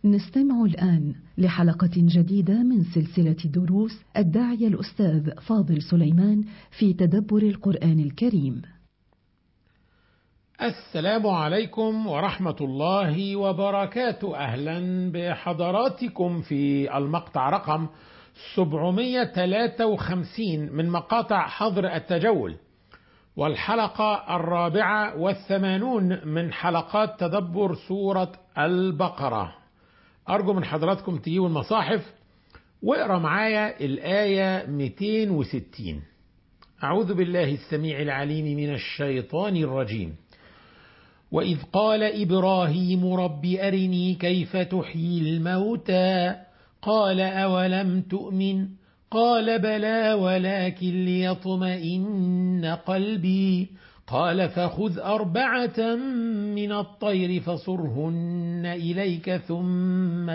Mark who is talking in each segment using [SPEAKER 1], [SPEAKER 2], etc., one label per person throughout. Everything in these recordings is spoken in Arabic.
[SPEAKER 1] نستمع الآن لحلقة جديدة من سلسلة دروس الداعية الأستاذ فاضل سليمان في تدبر القرآن الكريم.
[SPEAKER 2] السلام عليكم ورحمة الله وبركاته. أهلا بحضراتكم في المقطع رقم 753 من مقاطع حظر التجول، والحلقة 84 من حلقات تدبر سورة البقرة. أرجو من حضراتكم تجيبوا المصاحف واقرأ معايا الآية 260. أعوذ بالله السميع العليم من الشيطان الرجيم. وإذ قال إبراهيم رب أرني كيف تحيي الموتى قال أولم تؤمن قال بلى ولكن ليطمئن قلبي قال فخذ 4 من الطير فصرهن إليك ثم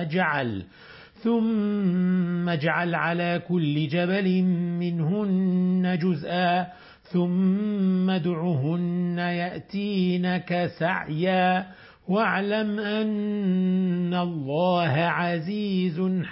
[SPEAKER 2] اجعل على كل جبل منهن جزءا ثم ادعهن يأتينك سعيا واعلم أن الله عزيز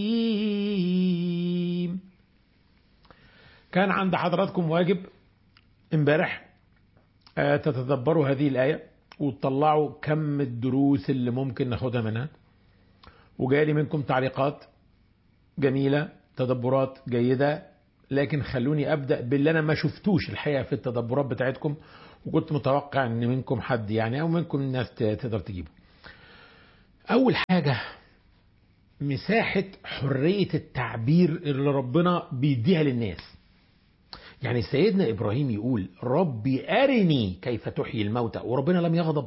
[SPEAKER 2] حكيم. كان عند حضراتكم واجب امبارح تتدبروا هذه الآية وتطلعوا كم الدروس اللي ممكن ناخدها منها، وجالي منكم تعليقات جميلة، تدبرات جيدة، لكن خلوني أبدأ باللي أنا ما شفتوش الحقيقة في التدبرات بتاعتكم، وكنت متوقع أن منكم حد أو منكم الناس تقدر تجيبه. أول حاجة، مساحة حرية التعبير اللي ربنا بيديها للناس. يعني سيدنا إبراهيم يقول ربي أرني كيف تحيي الموتى وربنا لم يغضب،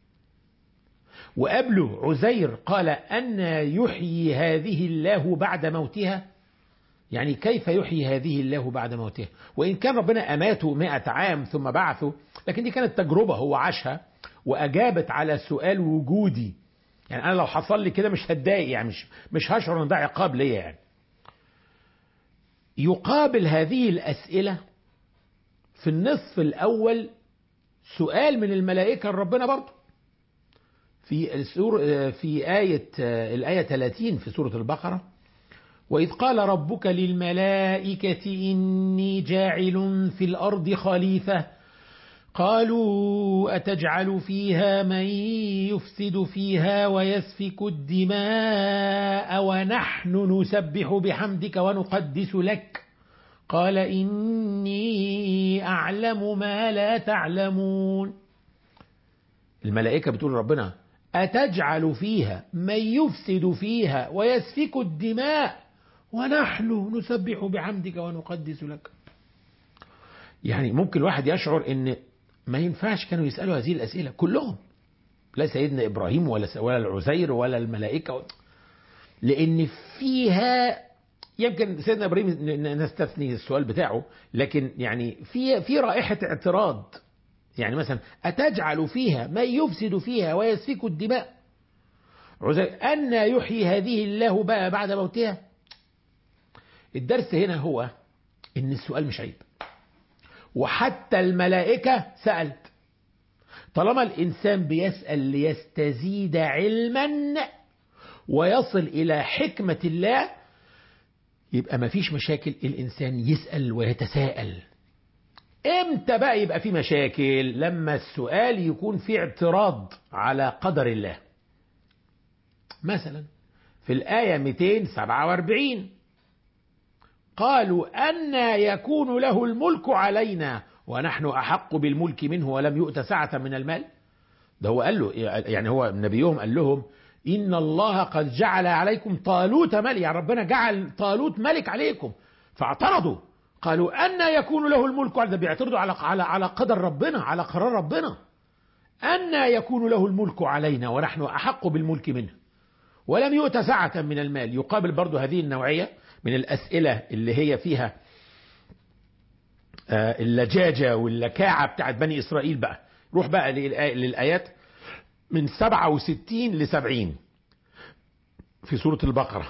[SPEAKER 2] وقبله عزير قال أن يحيي هذه الله بعد موتها، يعني كيف يحيي هذه الله بعد موتها؟ وإن كان ربنا أماته 100 عام ثم بعثه، لكن دي كانت تجربة هو عاشها وأجابت على سؤال وجودي. يعني أنا لو حصل لي كده مش هتضايق، يعني مش هشعر أن ده عقاب ليا. يعني يقابل هذه الأسئلة في النصف الأول سؤال من الملائكة لربنا برضه في الآية 30 في سورة البقرة. وإذ قال ربك للملائكة إني جاعل في الأرض خليفة قالوا أتجعل فيها من يفسد فيها ويسفك الدماء ونحن نسبح بحمدك ونقدس لك قال إني أعلم ما لا تعلمون. الملائكة بتقول ربنا أتجعل فيها من يفسد فيها ويسفك الدماء ونحن نسبح بحمدك ونقدس لك. يعني ممكن الواحد يشعر ان ما ينفعش كانوا يسألوا هذه الأسئلة كلهم، لا سيدنا إبراهيم ولا العزير ولا الملائكة، لأن فيها يمكن سيدنا إبراهيم نستثني السؤال بتاعه، لكن يعني في رائحة اعتراض. يعني مثلا أتجعل فيها من يفسد فيها ويسفك الدماء، عزير أن يحيي هذه الله بقى بعد موتها. الدرس هنا هو إن السؤال مش عيب، وحتى الملائكة سألت. طالما الإنسان بيسأل ليستزيد علما ويصل إلى حكمة الله، يبقى ما فيش مشاكل الإنسان يسأل ويتساءل. امتى بقى يبقى في مشاكل؟ لما السؤال يكون في اعتراض على قدر الله. مثلا في الآية 247 قالوا أن يكون له الملك علينا ونحن أحق بالملك منه ولم يؤت سعة من المال. ده هو قال له، يعني هو نبيهم قال لهم إن الله قد جعل عليكم طالوت ملك، يعني ربنا جعل طالوت ملك عليكم، فاعترضوا قالوا أن يكون له الملك علينا. بيعترضوا على قدر ربنا، على قرار ربنا. أن يكون له الملك علينا ونحن أحق بالملك منه ولم يؤت سعة من المال. يقابل برضو هذه النوعية من الأسئلة اللي هي فيها اللجاجة واللكاعة بتاعت بني إسرائيل. بقى روح بقى للآيات من 67 ل 70 في سورة البقرة.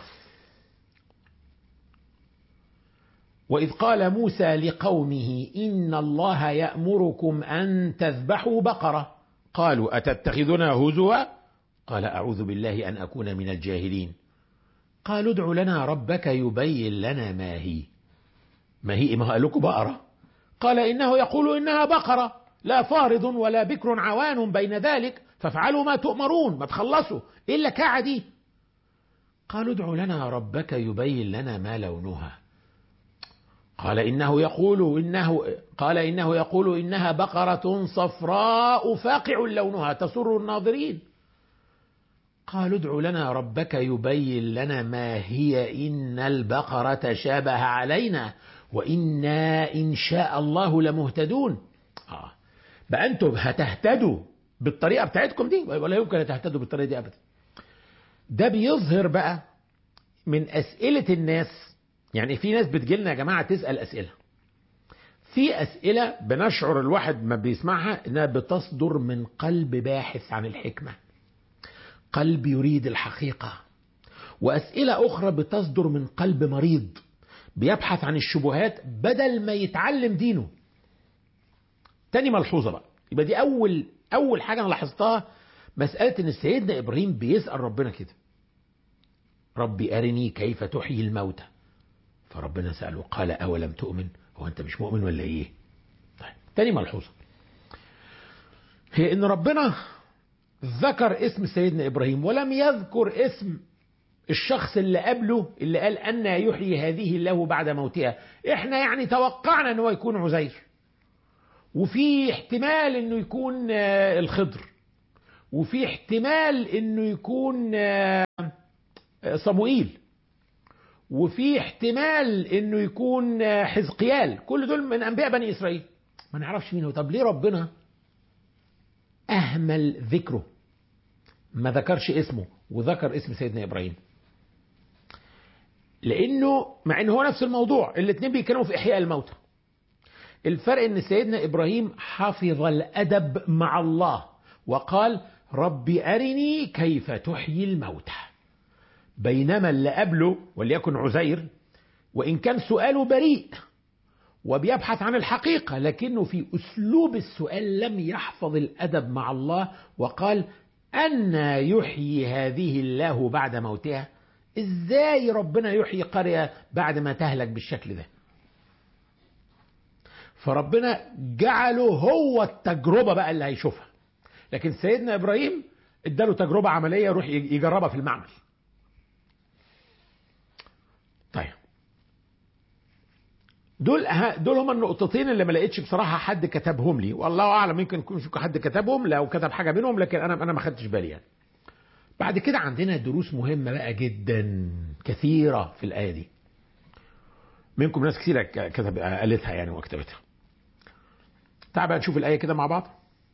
[SPEAKER 2] وإذ قال موسى لقومه إن الله يأمركم أن تذبحوا بقرة قالوا أتتخذنا هزوا قال أعوذ بالله أن أكون من الجاهلين. قالوا ادع لنا ربك يبين لنا ما هي. ما قال لكم بقرة؟ قال إنه يقول إنها بقرة لا فارض ولا بكر عوان بين ذلك فافعلوا ما تؤمرون، ما تخلصوا إلا كعدي. قالوا ادع لنا ربك يبين لنا ما لونها. قال إنه يقول إنها بقرة صفراء فاقع لونها تسر الناظرين. قالوا ادع لنا ربك يبين لنا ما هي إن البقرة شابه علينا وإنا إن شاء الله لمهتدون. بقى أنتم هتهتدوا بالطريقة بتاعتكم دي ولا يمكن أن تهتدوا بالطريقة دي أبدا. ده بيظهر بقى من أسئلة الناس. يعني في ناس بتجيلنا يا جماعة تسأل أسئلة، في أسئلة بنشعر الواحد ما بيسمعها إنها بتصدر من قلب باحث عن الحكمة، قلب يريد الحقيقة، وأسئلة أخرى بتصدر من قلب مريض بيبحث عن الشبهات بدل ما يتعلم دينه. تاني ملحوظة بقى، يبقى دي أول حاجة أنا لاحظتها، مسألة إن سيدنا إبراهيم بيسأل ربنا كده ربي أرني كيف تحيي الموتى، فربنا سأله قال أولم تؤمن، هو أنت مش مؤمن ولا إيه؟ طيب. تاني ملحوظة هي إن ربنا ذكر اسم سيدنا إبراهيم ولم يذكر اسم الشخص اللي قبله اللي قال أن يحيي هذه الله بعد موتها. إحنا يعني توقعنا أنه يكون عزير، وفي احتمال أنه يكون الخضر، وفي احتمال أنه يكون صموئيل، وفي احتمال أنه يكون حزقيال. كل دول من أنبياء بني إسرائيل، ما نعرفش مين هو. طب ليه ربنا أهمل ذكره، ما ذكرش اسمه وذكر اسم سيدنا إبراهيم؟ لأنه مع أنه هو نفس الموضوع، الاثنين بيتكلموا في إحياء الموتى. الفرق أن سيدنا إبراهيم حفظ الأدب مع الله وقال ربي أرني كيف تحيي الموتى، بينما اللي قبله وليكن عزير وإن كان سؤاله بريء وبيبحث عن الحقيقة، لكنه في أسلوب السؤال لم يحفظ الأدب مع الله وقال أن يحيي هذه الله بعد موتها. إزاي ربنا يحيي قرية بعد ما تهلك بالشكل ده؟ فربنا جعله هو التجربة بقى اللي هيشوفها، لكن سيدنا إبراهيم اداله تجربة عملية يروح يجربها في المعمل. طيب، دول هما النقطتين اللي ما لقيتش بصراحة حد كتبهم لي، والله أعلم يمكن يكون في حد كتبهم لو كتب حاجة منهم، لكن أنا ما خدتش بالي يعني. بعد كده عندنا دروس مهمة بقى جدا كثيرة في الآية دي، منكم ناس كثيرة قالتها يعني وكتبتها. تعال بقى نشوف الآية كده مع بعض.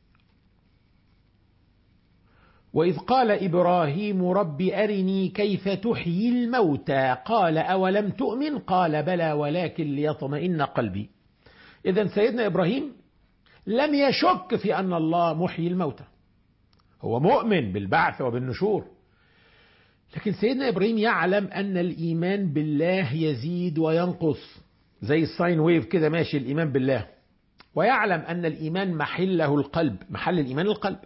[SPEAKER 2] وإذ قال إبراهيم رب أرني كيف تحيي الموتى قال أولم تؤمن قال بلى ولكن ليطمئن قلبي. إذن سيدنا إبراهيم لم يشك في أن الله محيي الموتى، هو مؤمن بالبعث وبالنشور، لكن سيدنا إبراهيم يعلم أن الإيمان بالله يزيد وينقص زي الساين ويف كده ماشي الإيمان بالله، ويعلم أن الإيمان محله القلب، محل الإيمان القلب.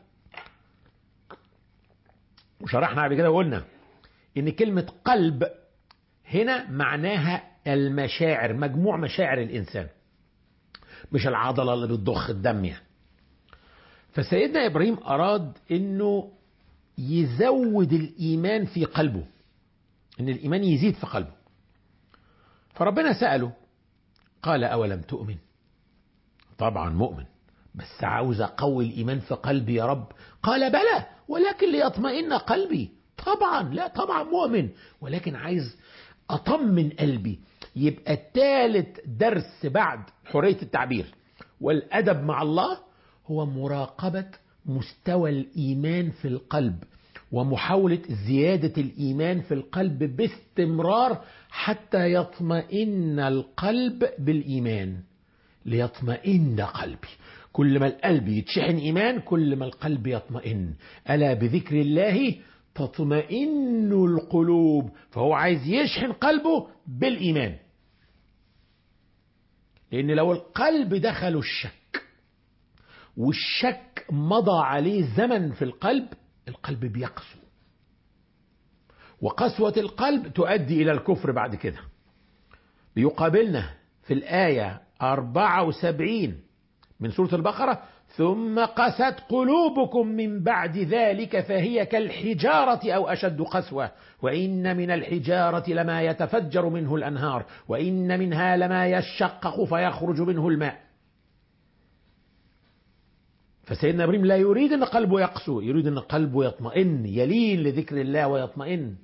[SPEAKER 2] وشرحنا قبل كده وقلنا إن كلمة قلب هنا معناها المشاعر، مجموع مشاعر الإنسان، مش العضلة اللي بتضخ الدم يعني. فسيدنا إبراهيم أراد إنه يزود الإيمان في قلبه، إن الإيمان يزيد في قلبه. فربنا سأله قال أولم تؤمن؟ طبعا مؤمن، بس عاوز أقوي الإيمان في قلبي يا رب. قال بلى ولكن ليطمئن قلبي. طبعا لا طبعا مؤمن، ولكن عايز أطمن قلبي. يبقى الثالث درس بعد حرية التعبير والأدب مع الله هو مراقبة مستوى الإيمان في القلب ومحاولة زيادة الإيمان في القلب باستمرار حتى يطمئن القلب بالإيمان. ليطمئن قلبي، كل ما القلب يتشحن إيمان كل ما القلب يطمئن. ألا بذكر الله تطمئن القلوب. فهو عايز يشحن قلبه بالإيمان، لأن لو القلب دخله الشك والشك مضى عليه زمن في القلب بيقسو وقسوة القلب تؤدي إلى الكفر بعد كده. بيقابلنا في الآية 74 من سورة البقرة: ثم قست قلوبكم من بعد ذلك فهي كالحجارة أو أشد قسوة وإن من الحجارة لما يتفجر منه الأنهار وإن منها لما يشقق فيخرج منه الماء. فسيدنا إبراهيم لا يريد أن قلبه يقسو، يريد أن قلبه يطمئن، يلين لذكر الله ويطمئن.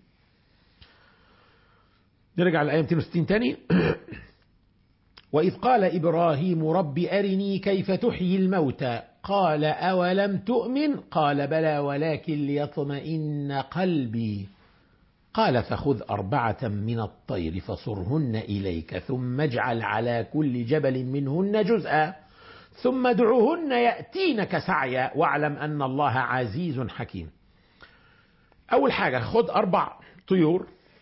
[SPEAKER 2] نرجع للآية 260 تاني. وإذ قال إبراهيم رب أرني كيف تحيي الموتى قال أولم تؤمن قال بلى ولكن ليطمئن قلبي قال فخذ 4 من الطير فصرهن إليك ثم اجعل على كل جبل منهن جزءا ثم ادعهن يأتينك سعيا واعلم أن الله عزيز حكيم. أول حاجة خذ 4 طيور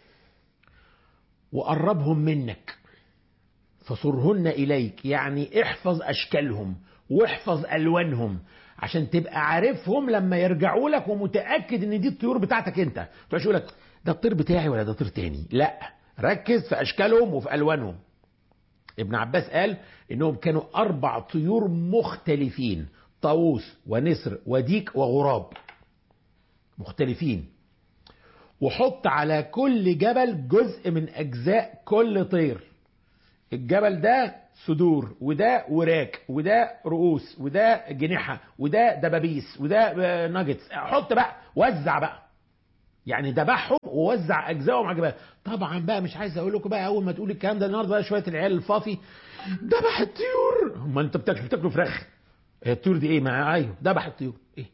[SPEAKER 2] وقربهم منك، فصرهن إليك يعني احفظ أشكالهم واحفظ ألوانهم عشان تبقى عارفهم لما يرجعوا لك ومتأكد ان دي الطيور بتاعتك انت. تقولش يقول لك ده الطير بتاعي ولا ده طير تاني، لا، ركز في أشكالهم وفي ألوانهم. ابن عباس قال انهم كانوا 4 طيور مختلفين: طاووس ونسر وديك وغراب مختلفين. وحط على كل جبل جزء من أجزاء كل طير. الجبل ده صدور وده وراك وده رؤوس وده جناحة وده دبابيس وده ناجتس. حط بقى، وزع بقى، يعني دبحهم ووزع أجزائهم على الجبال. طبعا بقى مش عايز أقول لكم بقى أول ما تقول الكلام ده النهارده بقى شوية العيال الفافي دبح الطيور. ما أنت بتاكلوا فراخ، الطيور دي إيه؟ ما أيوه دبح الطيور إيه.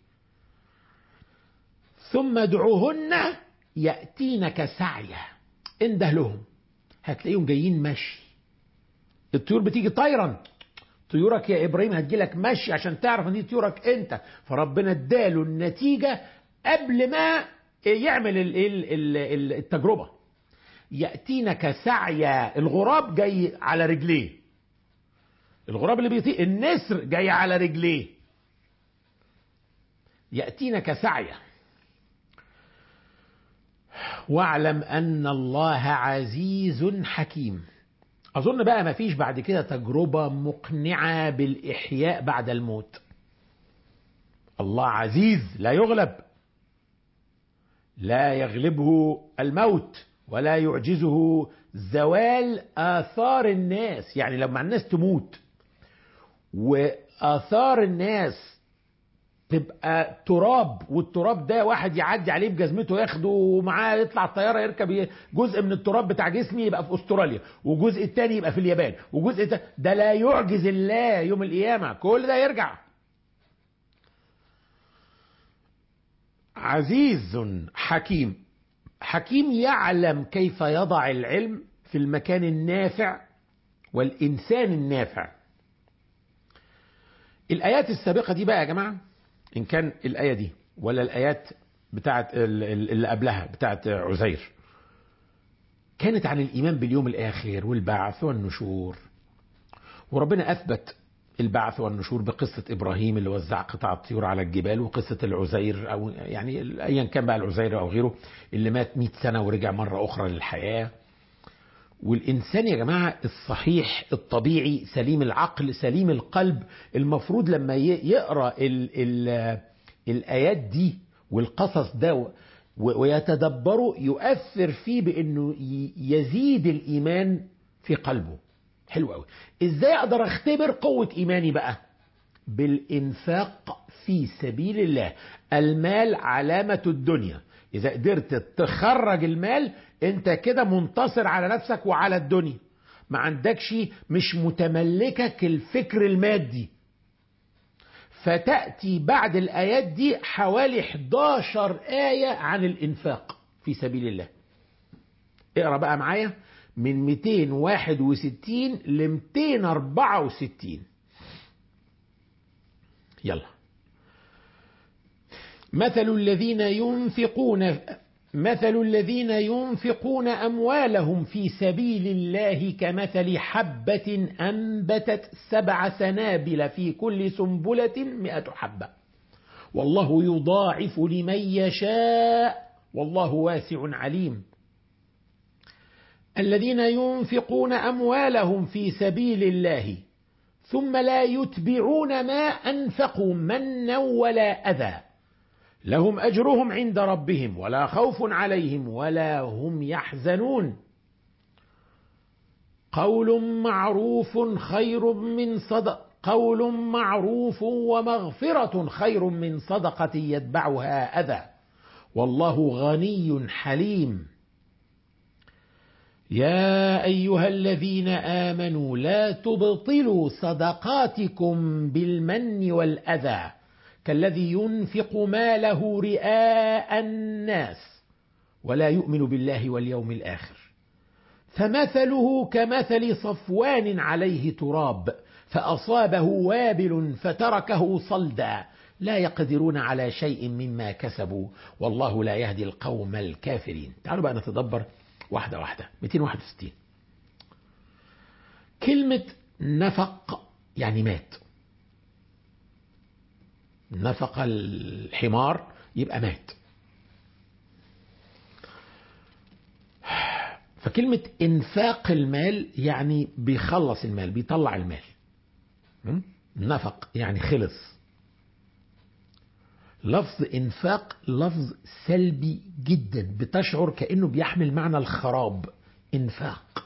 [SPEAKER 2] ثم ادعوهن يأتينك سعيا، انده لهم هتلاقيهم جايين مشي. الطيور بتيجي طيرا، طيورك يا إبراهيم هتجيلك مشي عشان تعرف ان دي طيورك انت. فربنا اداله النتيجة قبل ما يعمل التجربة. يأتينك سعيا، الغراب جاي على رجليه، الغراب اللي بيطير، النسر جاي على رجليه. يأتينك سعيا واعلم أن الله عزيز حكيم. أظن بقى ما فيش بعد كده تجربة مقنعة بالإحياء بعد الموت. الله عزيز لا يغلب، لا يغلبه الموت ولا يعجزه زوال آثار الناس. يعني لما الناس تموت وآثار الناس تبقى تراب، والتراب ده واحد يعدي عليه بجزمته ياخده ومعاه يطلع الطيارة يركب جزء من التراب بتاع جسمي يبقى في أستراليا وجزء التاني يبقى في اليابان وجزء ده لا يعجز الله يوم القيامة، كل ده يرجع. عزيز حكيم، حكيم يعلم كيف يضع العلم في المكان النافع والإنسان النافع. الآيات السابقة دي بقى يا جماعة، إن كان الآية دي ولا الآيات بتاعت اللي قبلها بتاعت عزير، كانت عن الإيمان باليوم الآخر والبعث والنشور. وربنا أثبت البعث والنشور بقصة إبراهيم اللي وزع قطع الطيور على الجبال، وقصة العزير أو يعني أيا كان بقى العزير أو غيره اللي مات 100 سنة ورجع مرة أخرى للحياة. والإنسان يا جماعة الصحيح الطبيعي سليم العقل سليم القلب المفروض لما يقرأ الآيات دي والقصص ده ويتدبره يؤثر فيه بأنه يزيد الإيمان في قلبه. حلو قوي. إزاي أقدر أختبر قوة إيماني بقى؟ بالإنفاق في سبيل الله. المال علامة الدنيا، إذا قدرت تخرج المال أنت كده منتصر على نفسك وعلى الدنيا، ما عندكش، مش متملكك الفكر المادي. فتأتي بعد الآيات دي حوالي 11 آية عن الإنفاق في سبيل الله. اقرأ بقى معايا من 261 ل 264. يلا. مثل الذين ينفقون أموالهم في سبيل الله كمثل حبة أنبتت 7 سنابل في كل سنبلة 100 حبة والله يضاعف لمن يشاء والله واسع عليم. الذين ينفقون أموالهم في سبيل الله ثم لا يتبعون ما أنفقوا منا ولا أذى لهم أجرهم عند ربهم ولا خوف عليهم ولا هم يحزنون. قول معروف ومغفرة خير من صدقة يتبعها أذى والله غني حليم. يا أيها الذين آمنوا لا تبطلوا صدقاتكم بالمن والأذى كالذي ينفق ماله رئاء الناس ولا يؤمن بالله واليوم الآخر فمثله كمثل صفوان عليه تراب فأصابه وابل فتركه صلدا لا يقدرون على شيء مما كسبوا والله لا يهدي القوم الكافرين. تعالوا بقى نتدبر واحدة واحدة. 261 كلمة نفق يعني مات. نفق الحمار يبقى مات. فكلمة انفاق المال يعني بيخلص المال بيطلع المال. نفق يعني خلص. لفظ انفاق لفظ سلبي جدا بتشعر كأنه بيحمل معنى الخراب. انفاق.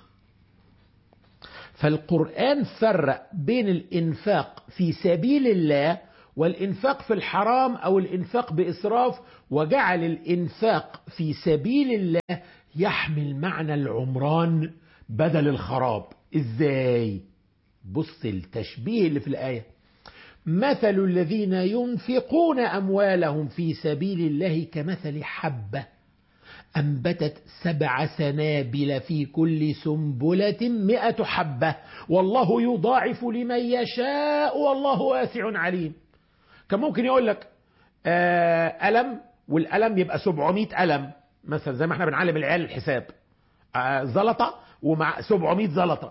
[SPEAKER 2] فالقرآن فرق بين الانفاق في سبيل الله والإنفاق في الحرام أو الإنفاق بإسراف وجعل الإنفاق في سبيل الله يحمل معنى العمران بدل الخراب. إزاي؟ بص التشبيه اللي في الآية. مثل الذين ينفقون أموالهم في سبيل الله كمثل حبة أنبتت 7 سنابل في كل سنبلة 100 حبة والله يضاعف لمن يشاء والله واسع عليم. كان ممكن يقول لك ألم والألم يبقى 700 ألم مثلا زي ما احنا بنعلم العيال الحساب زلطة ومع 700 زلطة.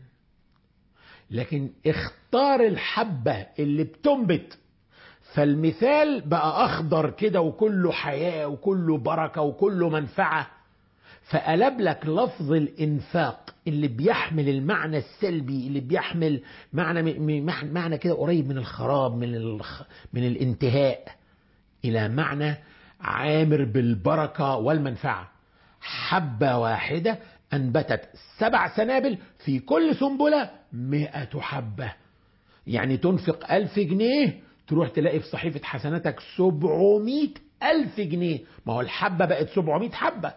[SPEAKER 2] لكن اختار الحبة اللي بتنبت فالمثال بقى أخضر كده وكله حياة وكله بركة وكله منفعة. فقلب لك لفظ الإنفاق اللي بيحمل المعنى السلبي اللي بيحمل معنى كده قريب من الخراب من الانتهاء إلى معنى عامر بالبركة والمنفعة. حبة واحدة أنبتت 7 سنابل في كل سنبلة 100 حبة. يعني تنفق 1000 جنيه تروح تلاقي في صحيفة حسناتك 700,000 جنيه. ما هو الحبة بقت 700 حبة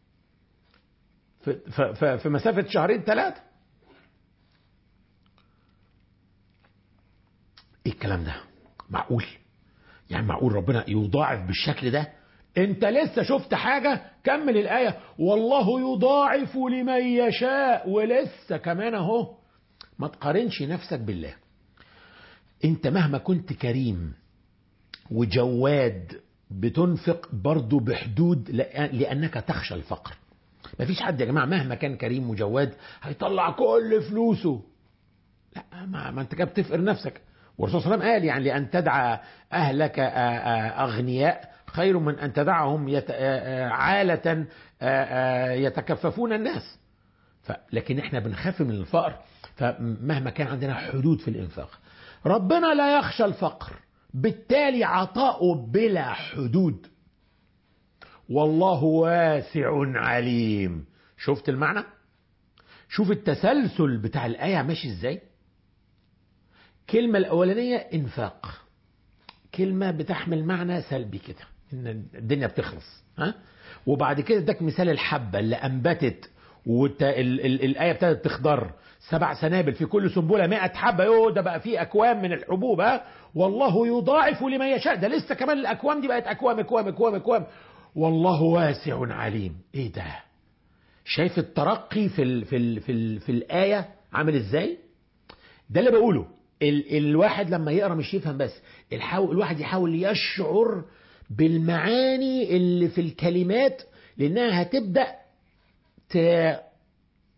[SPEAKER 2] في مسافة 2-3 ايه الكلام ده؟ معقول؟ يعني معقول ربنا يضاعف بالشكل ده؟ انت لسه شفت حاجة؟ كمل الآية. والله يضاعف لمن يشاء. ولسه كمان اهو. ما تقارنش نفسك بالله. انت مهما كنت كريم وجواد بتنفق برضو بحدود لأنك تخشى الفقر. مفيش حد يا جماعة مهما كان كريم وجواد هيطلع كل فلوسه. لا ما انت كده بتفقر نفسك. والرسول صلى الله عليه وسلم قال يعني لأن تدعى أهلك أغنياء خير من أن تدعهم عالة يتكففون الناس. لكن احنا بنخاف من الفقر فمهما كان عندنا حدود في الإنفاق. ربنا لا يخشى الفقر بالتالي عطاؤه بلا حدود. والله واسع عليم. شفت المعنى؟ شوف التسلسل بتاع الآية ماشي ازاي. كلمة الأولانية إنفاق كلمة بتحمل معنى سلبي كده إن الدنيا بتخلص وبعد كده اداك مثال الحبة اللي أنبتت والآية ابتدت تخضر 7 سنابل في كل سنبلة 100 حبة. ده بقى فيه أكوام من الحبوب. والله يضاعف لمن يشاء. ده لسه كمان الأكوام دي بقت أكوام أكوام أكوام أكوام. والله واسع عليم. ايه ده؟ شايف الترقي في الآية عامل ازاي؟ ده اللي بقوله. الواحد لما يقرأ مش يفهم بس. الواحد يحاول يشعر بالمعاني اللي في الكلمات لأنها هتبدأ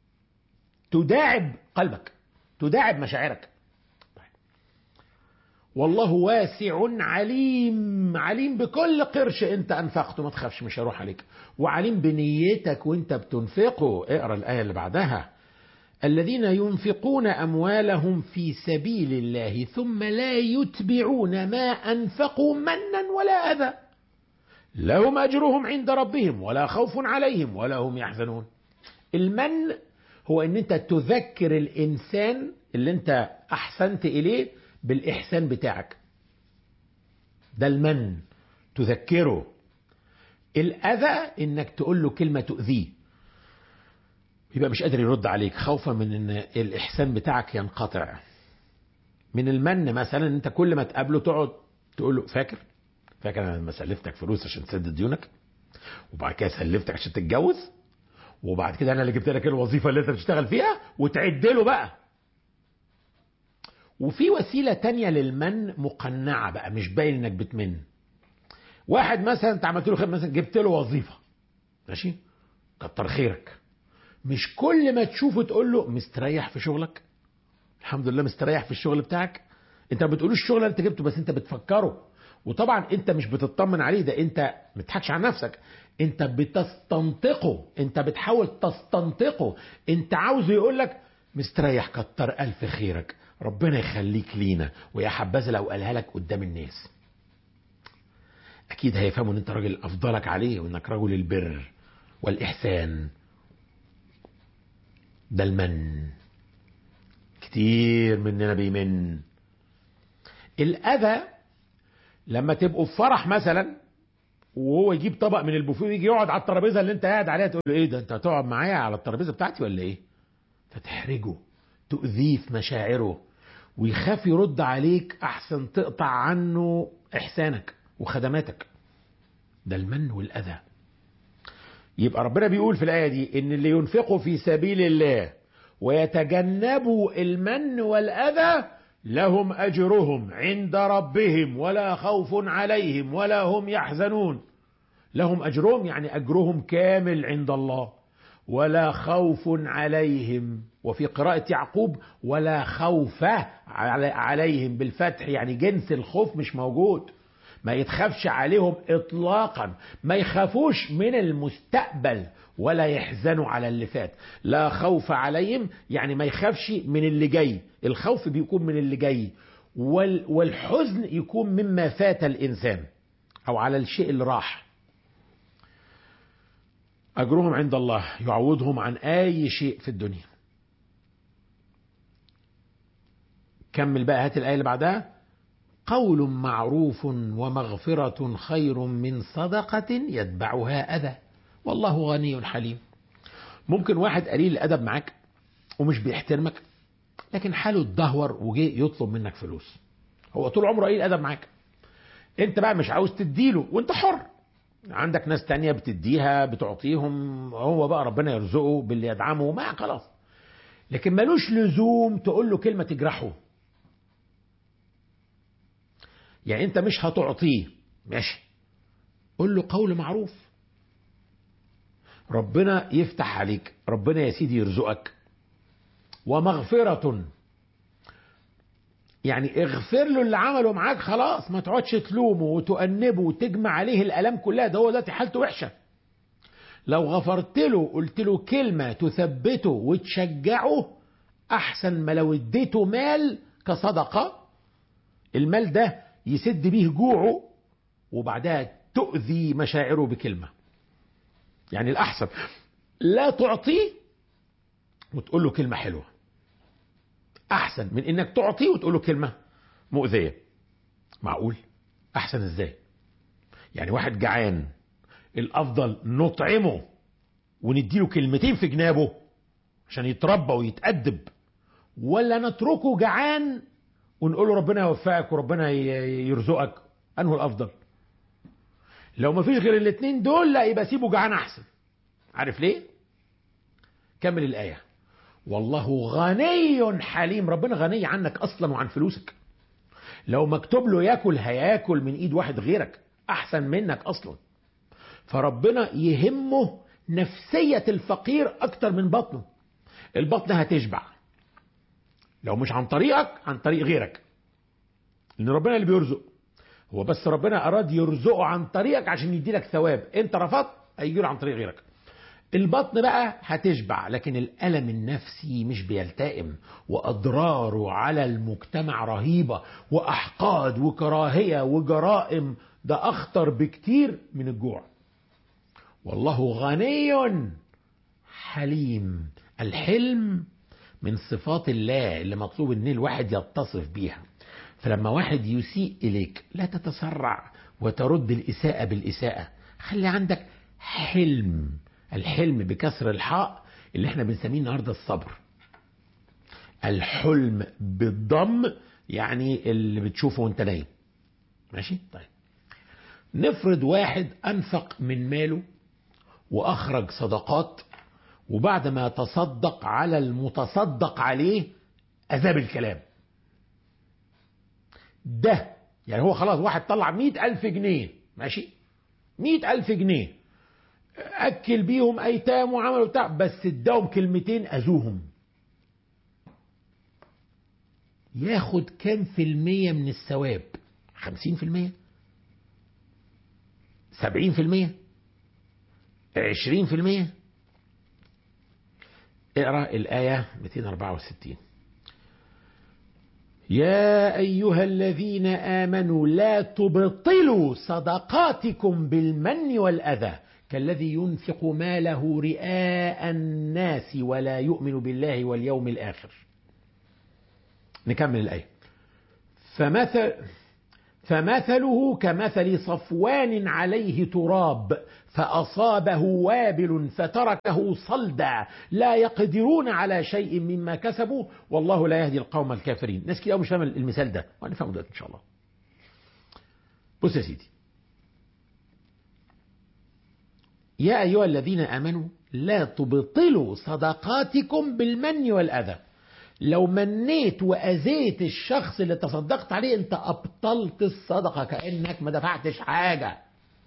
[SPEAKER 2] تداعب قلبك تداعب مشاعرك. والله واسع عليم، عليم بكل قرش انت انفقته، ما تخافش مش هروح عليك، وعليم بنيتك وانت بتنفقه. اقرأ الآية اللي بعدها: الذين ينفقون أموالهم في سبيل الله ثم لا يتبعون ما أنفقوا منا ولا أذى لهم أجرهم عند ربهم ولا خوف عليهم ولا هم يحزنون. المن هو ان انت تذكر الانسان اللي انت احسنت اليه بالاحسان بتاعك، ده المن، تذكره. الاذى انك تقول له كلمة تؤذيه، يبقى مش قادر يرد عليك خوفا من ان الاحسان بتاعك ينقطع. من المن مثلا انت كل ما تقابله تقعد تقول له فاكر انا لما سلفتك فلوس عشان تسدد ديونك، وبعد كده سلفتك عشان تتجوز، وبعد كده انا اللي جبت لك الوظيفه اللي انت بتشتغل فيها، وتعد له بقى. وفي وسيله تانية للمن مقنعه بقى، مش باين انك بتمن. واحد مثلا انت عملت له خير، مثلا جبت له وظيفه، ماشي، كتر خيرك. مش كل ما تشوفه تقول له مستريح في شغلك، الحمد لله مستريح في الشغل بتاعك. انت ما بتقولوش الشغل اللي انت جبته، بس انت بتفكره. وطبعا انت مش بتطمن عليه، ده انت ما تضحكش على نفسك، انت بتستنطقه، انت بتحاول تستنطقه. انت عاوزه يقول لك مستريح، كتر الف خيرك، ربنا يخليك لينا، ويا حبذا لو قالها لك قدام الناس. اكيد هيفهموا ان انت راجل افضلك عليه، وانك رجل البر والاحسان. ده المن، كتير مننا بيمن. الاذى لما تبقوا في فرح مثلا، وهو يجيب طبق من البوفيه ويجي يقعد على الترابيزه اللي انت قاعد عليها، تقول له ايه ده، انت هتقعد معايا على الترابيزه بتاعتي ولا ايه؟ فتحرجه، تؤذيه في مشاعره، ويخاف يرد عليك، احسن تقطع عنه احسانك وخدماتك. ده المن والاذى. يبقى ربنا بيقول في الايه دي ان اللي ينفقوا في سبيل الله ويتجنبوا المن والاذى لهم أجرهم عند ربهم ولا خوف عليهم ولا هم يحزنون. لهم أجرهم يعني أجرهم كامل عند الله، ولا خوف عليهم. وفي قراءة يعقوب ولا خوف عليهم بالفتح، يعني جنس الخوف مش موجود، ما يتخافش عليهم إطلاقا، ما يخافوش من المستقبل ولا يحزنوا على اللي فات. لا خوف عليهم يعني ما يخافش من اللي جاي، الخوف بيكون من اللي جاي، والحزن يكون مما فات الإنسان أو على الشيء اللي راح. أجرهم عند الله يعوضهم عن أي شيء في الدنيا. كمل بقى، هات الآية اللي بعدها: قول معروف ومغفرة خير من صدقة يتبعها أذى والله غني حليم. ممكن واحد قليل الأدب معاك ومش بيحترمك، لكن حاله اتدهور وجي يطلب منك فلوس، هو طول عمره قليل الأدب معاك، انت بقى مش عاوز تديله وانت حر، عندك ناس تانية بتديها بتعطيهم، هو بقى ربنا يرزقه باللي يدعمه، ما خلاص. لكن ملوش لزوم تقول له كلمة تجرحه. يعني انت مش هتعطيه، ماشي، قول له قول معروف، ربنا يفتح عليك، ربنا يا سيدي يرزقك. ومغفرة يعني اغفر له اللي عمله معاك، خلاص ما تقعدش تلومه وتؤنبه وتجمع عليه الالام كلها، ده هو دلوقتي حالته وحشه. لو غفرت له قلت له كلمه تثبته وتشجعه، احسن ما لو اديته مال كصدقه، المال ده يسد بيه جوعه وبعدها تؤذي مشاعره بكلمه. يعني الاحسن لا تعطيه وتقول له كلمه حلوه، احسن من انك تعطيه وتقول له كلمه مؤذيه. معقول؟ احسن ازاي؟ يعني واحد جعان، الافضل نطعمه ونديله كلمتين في جنابه عشان يتربى ويتأدب، ولا نتركه جعان ونقول له ربنا يوفقك وربنا يرزقك؟ انه الافضل؟ لو ما فيش غير الاتنين دول، لا يبقى سيبه جعان احسن. عارف ليه؟ كمل الايه: والله غني حليم. ربنا غني عنك اصلا وعن فلوسك، لو مكتوب له ياكل هياكل من ايد واحد غيرك احسن منك اصلا. فربنا يهمه نفسية الفقير اكتر من بطنه. البطن هتشبع لو مش عن طريقك، عن طريق غيرك. لأن ربنا اللي بيرزق، هو بس ربنا أراد يرزقه عن طريقك عشان يدي لك ثواب، أنت رفضت هيجي له عن طريق غيرك. البطن بقى هتشبع، لكن الألم النفسي مش بيلتئم، وأضراره على المجتمع رهيبة، وأحقاد وكراهية وجرائم، ده أخطر بكتير من الجوع. والله غني حليم. الحلم من صفات الله اللي مطلوب ان الواحد يتصف بيها. فلما واحد يسيء إليك لا تتسرع وترد الإساءة بالإساءة، خلي عندك حلم. الحلم بكسر الحاء اللي احنا بنسميه النهارده الصبر. الحلم بالضم يعني اللي بتشوفه وانت نايم. ماشي؟ طيب نفرض واحد أنفق من ماله وأخرج صدقات، وبعد ما تصدق على المتصدق عليه أذاب الكلام. ده يعني هو خلاص واحد طلع 100,000 جنيه، ماشي، 100,000 جنيه أكل بيهم أيتام وعملوا بتاع، بس اداهم كلمتين أذوهم، ياخد كام في المية من الثواب؟ 50%؟ 70%؟ 20%؟ اقرأ الآية 264. يا أيها الذين آمنوا لا تبطلوا صدقاتكم بالمن والأذى كالذي ينفق ماله رئاء الناس ولا يؤمن بالله واليوم الآخر. نكمل الآية. فمثله كمثل صفوان عليه تراب فأصابه وابل فتركه صلدا لا يقدرون على شيء مما كسبوا والله لا يهدي القوم الكافرين. ناس كده مش فاهم المثال ده، وهنفهمه دلوقتي إن شاء الله. بص يا سيدي، يا أيها الذين آمنوا لا تبطلوا صدقاتكم بالمن والأذى. لو منيت وأذيت الشخص اللي تصدقت عليه انت أبطلت الصدقة، كأنك ما دفعتش حاجة.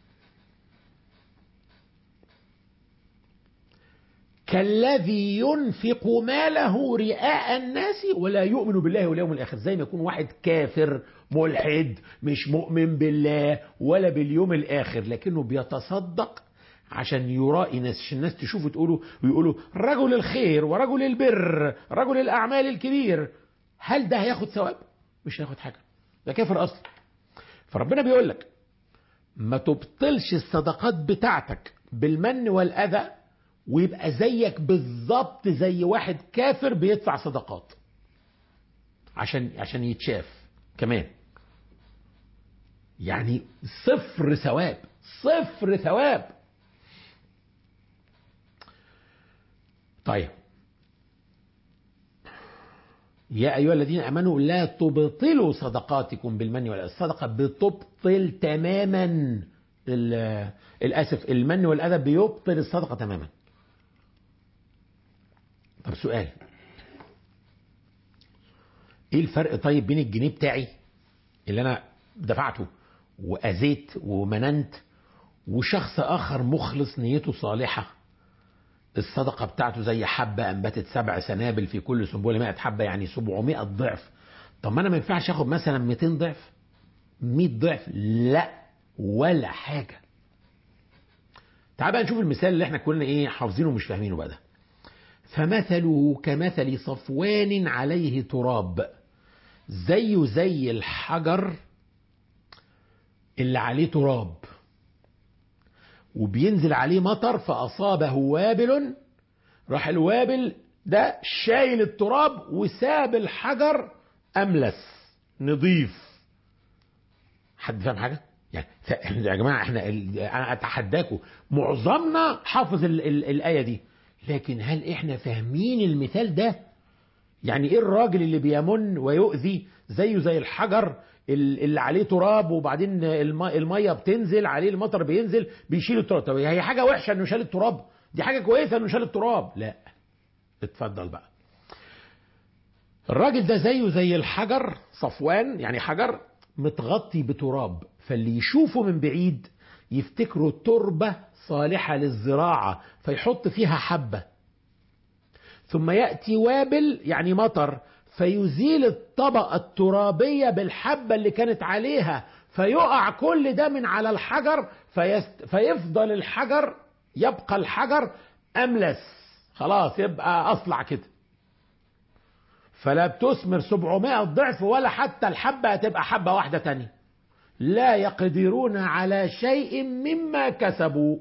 [SPEAKER 2] كالذي ينفق ماله رئاء الناس ولا يؤمن بالله واليوم الآخر، زي ما يكون واحد كافر ملحد مش مؤمن بالله ولا باليوم الآخر، لكنه بيتصدق عشان يرائي الناس تشوفه ويقولوا رجل الخير ورجل البر رجل الأعمال الكبير. هل ده هياخد ثواب؟ مش هياخد حاجة، ده كافر أصلا. فربنا بيقول لك ما تبطلش الصدقات بتاعتك بالمن والأذى ويبقى زيك بالظبط زي واحد كافر بيدفع صدقات عشان يتشاف كمان. يعني صفر ثواب، صفر ثواب. طيب يا أيها الذين آمنوا لا تبطلوا صدقاتكم بالمن والأذى. الصدقة بتبطل تماما الأسف، المن والأذى بيبطل الصدقة تماما. طب سؤال، ايه الفرق طيب بين الجنيه بتاعي اللي انا دفعته وأذيت ومننت وشخص آخر مخلص نيته صالحة الصدقة بتاعته زي حبة أنبتت 7 سنابل في كل سنبلة 100 حبة، يعني 700 ضعف. طب ما أنا ما ينفعش أخد مثلا 200 ضعف 100 ضعف؟ لا ولا حاجة. تعال بقى نشوف المثال اللي احنا كلنا حافظينه ومش فاهمينه بقى ده. فمثله كمثل صفوان عليه تراب، زي الحجر اللي عليه تراب وبينزل عليه مطر فأصابه وابل، راح الوابل ده شايل التراب وساب الحجر أملس نظيف. حد فاهم حاجة؟ يعني يا جماعة أنا أتحداكم معظمنا حافظ الآية دي، لكن هل إحنا فاهمين المثال ده؟ يعني إيه الراجل اللي بيمن ويؤذي زي الحجر اللي عليه تراب وبعدين المية بتنزل عليه، المطر بينزل بيشيل التراب. طب هي حاجة وحشة انه شال التراب؟ دي حاجة كويسة انه شال التراب؟ لا. اتفضل بقى. الراجل ده زي الحجر، صفوان يعني حجر متغطي بتراب، فاللي يشوفه من بعيد يفتكره تربة صالحة للزراعة فيحط فيها حبة، ثم يأتي وابل يعني مطر فيزيل الطبقة الترابية بالحبة اللي كانت عليها، فيقع كل ده من على الحجر، فيفضل الحجر، يبقى الحجر أملس، خلاص يبقى أصلع كده، فلا بتثمر 700 ضعف ولا حتى الحبة هتبقى حبة واحدة تانية. لا يقدرون على شيء مما كسبوا،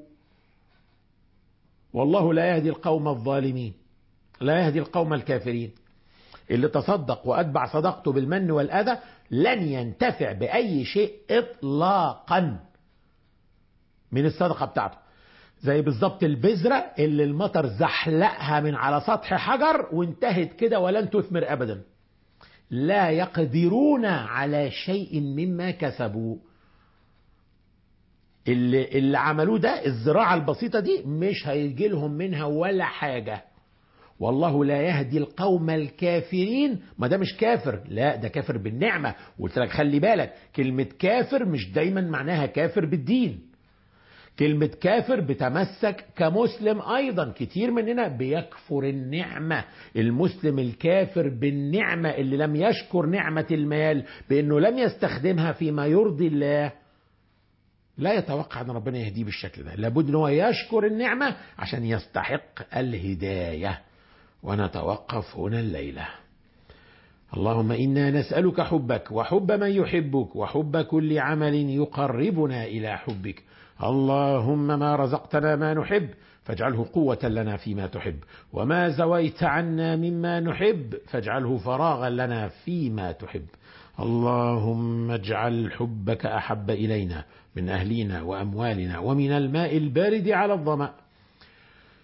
[SPEAKER 2] والله لا يهدي القوم الظالمين، لا يهدي القوم الكافرين. اللي تصدق وأتبع صدقته بالمن والأذى لن ينتفع بأي شيء إطلاقا من الصدقة بتاعته، زي بالضبط البذرة اللي المطر زحلقها من على سطح حجر وانتهت كده ولن تثمر أبدا. لا يقدرون على شيء مما كسبوا. اللي عملوه ده، الزراعة البسيطة دي، مش هيجي لهم منها ولا حاجة. والله لا يهدي القوم الكافرين. ما ده مش كافر، لا ده كافر بالنعمة. وقلت لك خلي بالك، كلمة كافر مش دايما معناها كافر بالدين. كلمة كافر بتمسك كمسلم أيضا، كتير مننا بيكفر النعمة. المسلم الكافر بالنعمة اللي لم يشكر نعمة المال بأنه لم يستخدمها فيما يرضي الله، لا يتوقع أن ربنا يهديه بالشكل ده. لابد أنه يشكر النعمة عشان يستحق الهداية. ونتوقف هنا الليلة. اللهم إنا نسألك حبك وحب من يحبك وحب كل عمل يقربنا إلى حبك. اللهم ما رزقتنا ما نحب فاجعله قوة لنا فيما تحب، وما زويت عنا مما نحب فاجعله فراغا لنا فيما تحب. اللهم اجعل حبك أحب إلينا من أهلنا وأموالنا ومن الماء البارد على الظمأ.